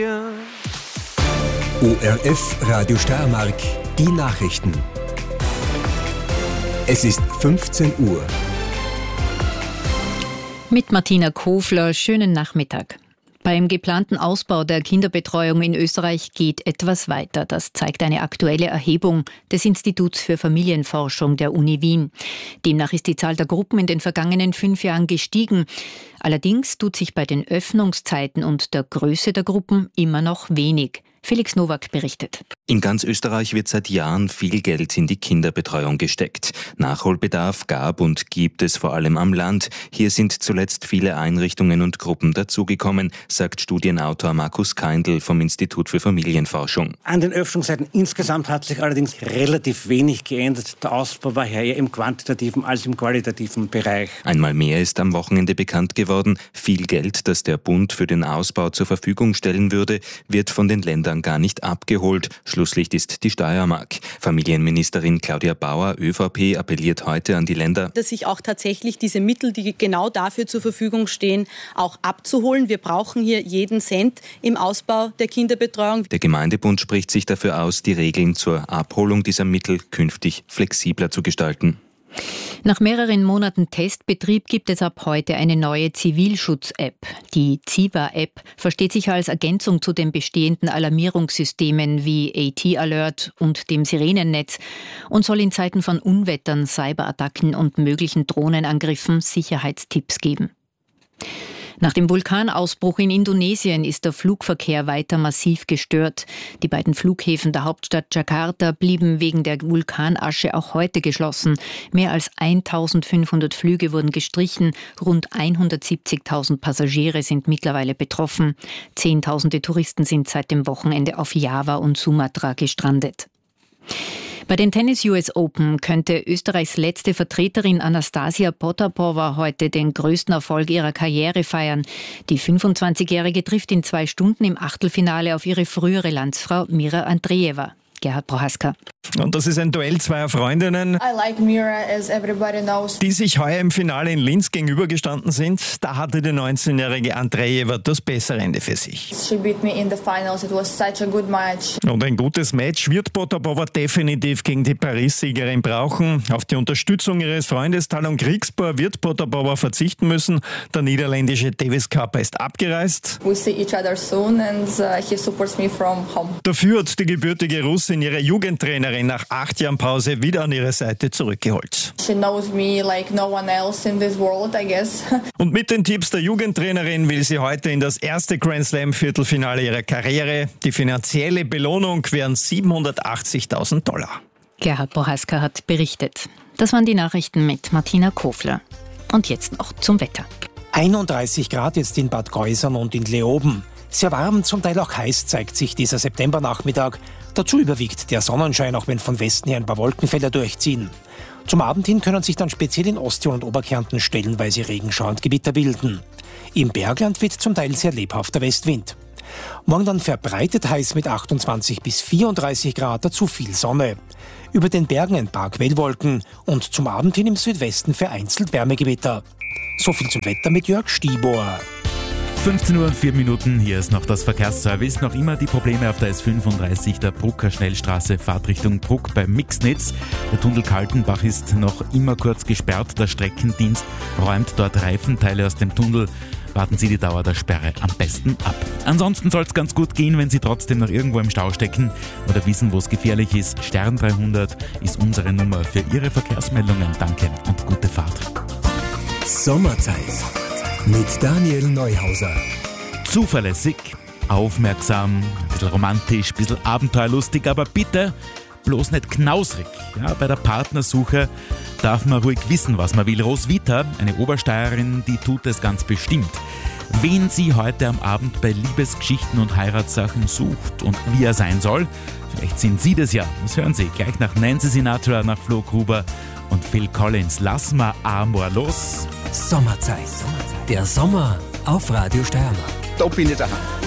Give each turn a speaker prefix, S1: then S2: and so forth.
S1: ORF Radio Steiermark, die Nachrichten. Es ist 15 Uhr.
S2: Mit Martina Kofler, schönen Nachmittag. Beim geplanten Ausbau der Kinderbetreuung in Österreich geht etwas weiter. Das zeigt eine aktuelle Erhebung des Instituts für Familienforschung der Uni Wien. Demnach ist die Zahl der Gruppen in den vergangenen 5 Jahren gestiegen. Allerdings tut sich bei den Öffnungszeiten und der Größe der Gruppen immer noch wenig. Felix Nowak berichtet.
S3: In ganz Österreich wird seit Jahren viel Geld in die Kinderbetreuung gesteckt. Nachholbedarf gab und gibt es vor allem am Land. Hier sind zuletzt viele Einrichtungen und Gruppen dazugekommen, sagt Studienautor Markus Kaindl vom Institut für Familienforschung.
S4: An den Öffnungszeiten insgesamt hat sich allerdings relativ wenig geändert. Der Ausbau war eher im quantitativen als im qualitativen Bereich.
S3: Einmal mehr ist am Wochenende bekannt geworden. Viel Geld, das der Bund für den Ausbau zur Verfügung stellen würde, wird von den Ländern gar nicht abgeholt. Schlusslicht ist die Steiermark. Familienministerin Claudia Bauer, ÖVP, appelliert heute an die Länder,
S5: dass sich auch tatsächlich diese Mittel, die genau dafür zur Verfügung stehen, auch abzuholen. Wir brauchen hier jeden Cent im Ausbau der Kinderbetreuung.
S3: Der Gemeindebund spricht sich dafür aus, die Regeln zur Abholung dieser Mittel künftig flexibler zu gestalten.
S2: Nach mehreren Monaten Testbetrieb gibt es ab heute eine neue Zivilschutz-App. Die Ziva-App versteht sich als Ergänzung zu den bestehenden Alarmierungssystemen wie AT-Alert und dem Sirenennetz und soll in Zeiten von Unwettern, Cyberattacken und möglichen Drohnenangriffen Sicherheitstipps geben. Nach dem Vulkanausbruch in Indonesien ist der Flugverkehr weiter massiv gestört. Die beiden Flughäfen der Hauptstadt Jakarta blieben wegen der Vulkanasche auch heute geschlossen. Mehr als 1.500 Flüge wurden gestrichen. Rund 170.000 Passagiere sind mittlerweile betroffen. Zehntausende Touristen sind seit dem Wochenende auf Java und Sumatra gestrandet. Bei den Tennis US Open könnte Österreichs letzte Vertreterin Anastasia Potapova heute den größten Erfolg ihrer Karriere feiern. Die 25-Jährige trifft in 2 Stunden im Achtelfinale auf ihre frühere Landsfrau Mira Andreeva. Gerhard Prohaska.
S6: Und das ist ein Duell zweier Freundinnen, die sich heuer im Finale in Linz gegenübergestanden sind. Da hatte die 19-jährige Andreeva das bessere Ende für sich. Und ein gutes Match wird Potapova definitiv gegen die Paris-Siegerin brauchen. Auf die Unterstützung ihres Freundes Talon Griekspoor wird Potapova verzichten müssen. Der niederländische Davis-Cuper ist abgereist. Dafür hat die gebürtige Russin ihre Jugendtrainerin nach 8 Jahren Pause wieder an ihre Seite zurückgeholt. Und mit den Tipps der Jugendtrainerin will sie heute in das erste Grand Slam Viertelfinale ihrer Karriere. Die finanzielle Belohnung wären $780.000.
S2: Gerhard Prohaska hat berichtet. Das waren die Nachrichten mit Martina Kofler. Und jetzt noch zum Wetter.
S7: 31 Grad jetzt in Bad Gäusern und in Leoben. Sehr warm, zum Teil auch heiß zeigt sich dieser Septembernachmittag. Dazu überwiegt der Sonnenschein, auch wenn von Westen her ein paar Wolkenfelder durchziehen. Zum Abend hin können sich dann speziell in Osttirol und Oberkärnten stellenweise Regenschauer und Gewitter bilden. Im Bergland weht zum Teil sehr lebhafter Westwind. Morgen dann verbreitet heiß mit 28 bis 34 Grad, dazu viel Sonne. Über den Bergen ein paar Quellwolken und zum Abend hin im Südwesten vereinzelt Wärmegewitter. So viel zum Wetter mit Jörg Stibor.
S8: 15 Uhr und 4 Minuten, hier ist noch das Verkehrsservice. Noch immer die Probleme auf der S35, der Brucker Schnellstraße, Fahrtrichtung Bruck bei Mixnitz. Der Tunnel Kaltenbach ist noch immer kurz gesperrt. Der Streckendienst räumt dort Reifenteile aus dem Tunnel. Warten Sie die Dauer der Sperre am besten ab. Ansonsten soll es ganz gut gehen, wenn Sie trotzdem noch irgendwo im Stau stecken oder wissen, wo es gefährlich ist. Stern 300 ist unsere Nummer für Ihre Verkehrsmeldungen. Danke und gute Fahrt.
S1: Sommerzeit mit Daniel Neuhauser.
S8: Zuverlässig, aufmerksam, ein bisschen romantisch, ein bisschen abenteuerlustig, aber bitte bloß nicht knausrig. Ja, bei der Partnersuche darf man ruhig wissen, was man will. Roswitha, eine Obersteirerin, die tut es ganz bestimmt. Wen sie heute am Abend bei Liebesgeschichten und Heiratssachen sucht und wie er sein soll, vielleicht sind Sie das ja. Das hören Sie gleich nach Nancy Sinatra, nach Flo Gruber und Phil Collins. Lass mal Amor los.
S1: Sommerzeit. Der Sommer auf Radio Steiermark.
S9: Da bin ich daheim.